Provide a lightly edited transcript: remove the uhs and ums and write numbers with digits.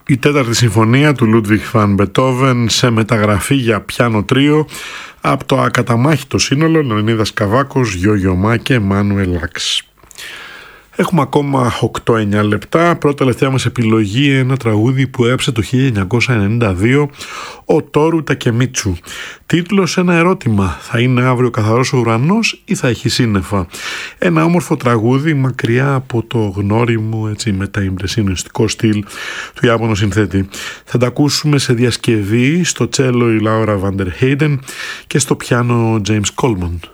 Η τέταρτη συμφωνία του Λούντβιχ Βαν Μπετόβεν σε μεταγραφή για πιάνο τρίο από το ακαταμάχητο σύνολο Λεωνίδας Καβάκος, Γιώργιο Μά και Μάνουελ Λάξ. Έχουμε ακόμα 8-9 λεπτά. Πρώτη τελευταία μας επιλογή, ένα τραγούδι που έψε το 1992 ο Τόρου Τακεμίτσου. Τίτλος ένα ερώτημα: θα είναι αύριο καθαρός ο ουρανός ή θα έχει σύννεφα? Ένα όμορφο τραγούδι μακριά από το γνώριμο έτσι μεταϊμπρεσιονιστικό στυλ του Ιάπωνο συνθέτη. Θα τα ακούσουμε σε διασκευή στο τσέλο η Λάουρα Βαντερ Χέιντεν και στο πιάνο ο James Coleman.